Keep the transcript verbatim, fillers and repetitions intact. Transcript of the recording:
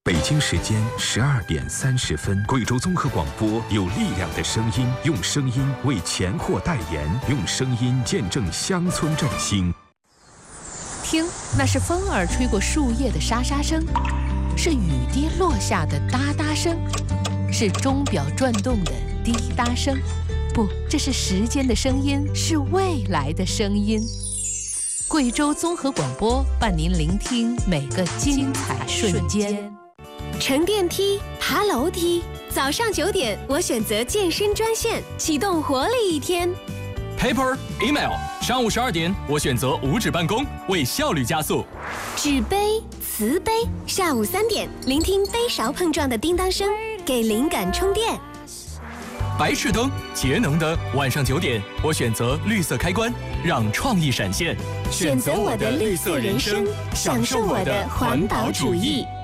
北京时间十二点三十分，贵州综合广播有力量的声音，用声音为钱货代言，用声音见证乡村振兴。 听，那是风儿吹过树叶的沙沙声，是雨滴落下的哒哒声，是钟表转动的滴答声。不，这是时间的声音，是未来的声音。贵州综合广播伴您聆听每个精彩瞬间。 乘电梯，爬楼梯，早上九点，我选择健身专线，启动活力一天。 Paper, email， 上午十二点，我选择无纸办公，为效率加速。 纸杯、瓷杯，下午三点，聆听杯勺碰撞的叮当声，给灵感充电。 白炽灯，节能灯，晚上九点，我选择绿色开关，让创意闪现。 选择我的绿色人生，享受我的环保主义。